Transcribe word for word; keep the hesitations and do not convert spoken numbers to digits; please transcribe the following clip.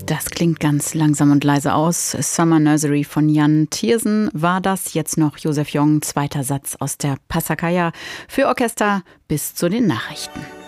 Das klingt ganz langsam und leise aus. Summer Nursery von Jan Tiersen war das. Jetzt noch Joseph Jong, zweiter Satz aus der Passacaglia für Orchester bis zu den Nachrichten.